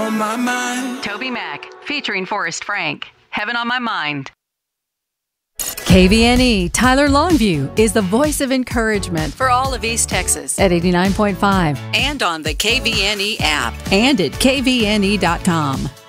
on my mind. Toby Mac, featuring Forrest Frank. Heaven on My Mind. KVNE Tyler Longview is the voice of encouragement for all of East Texas at 89.5 and on the KVNE app and at kvne.com.